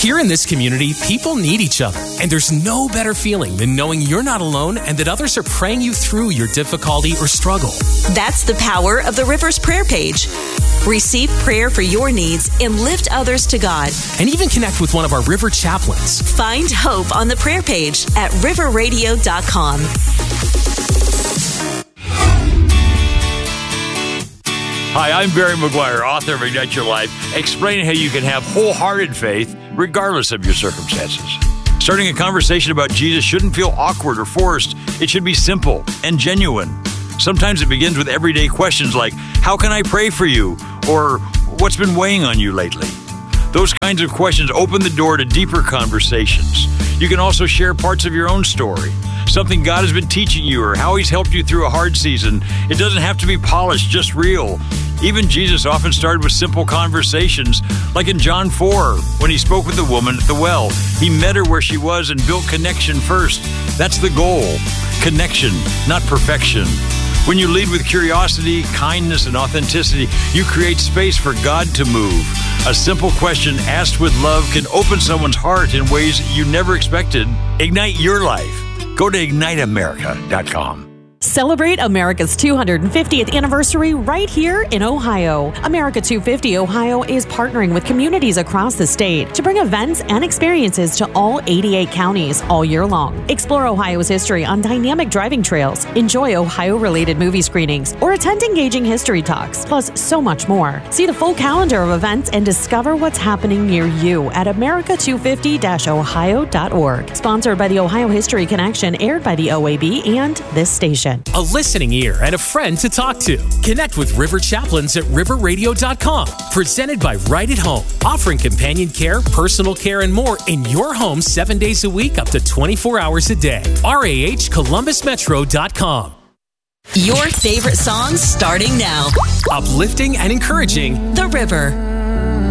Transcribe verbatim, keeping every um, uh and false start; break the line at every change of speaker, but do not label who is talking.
Here in this community, people need each other, and there's no better feeling than knowing you're not alone and that others are praying you through your difficulty or struggle.
That's the power of the Rivers prayer page. Receive prayer for your needs and lift others to God.
And even connect with one of our River chaplains.
Find hope on the prayer page at river radio dot com.
Hi, I'm Barry McGuire, author of Ignite Your Life, explaining how you can have wholehearted faith regardless of your circumstances. Starting a conversation about Jesus shouldn't feel awkward or forced. It should be simple and genuine. Sometimes it begins with everyday questions like, how can I pray for you? Or what's been weighing on you lately? Those kinds of questions open the door to deeper conversations. You can also share parts of your own story, something God has been teaching you or how He's helped you through a hard season. It doesn't have to be polished, just real. Even Jesus often started with simple conversations, like in John four, when He spoke with the woman at the well. He met her where she was and built connection first. That's the goal. Connection, not perfection. When you lead with curiosity, kindness, and authenticity, you create space for God to move. A simple question asked with love can open someone's heart in ways you never expected. Ignite your life. Go to ignite america dot com.
Celebrate America's two hundred fiftieth anniversary right here in Ohio. America two fifty Ohio is partnering with communities across the state to bring events and experiences to all eighty-eight counties all year long. Explore Ohio's history on dynamic driving trails, enjoy Ohio-related movie screenings, or attend engaging history talks, plus so much more. See the full calendar of events and discover what's happening near you at america two fifty dash ohio dot org. Sponsored by the Ohio History Connection, aired by the O A B and this station.
A listening ear and a friend to talk to. Connect with River Chaplains at river radio dot com. Presented by Right at Home, offering companion care, personal care, and more in your home seven days a week, up to twenty-four hours a day. R A H columbus metro dot com.
Your favorite songs starting now.
Uplifting and encouraging.
The River.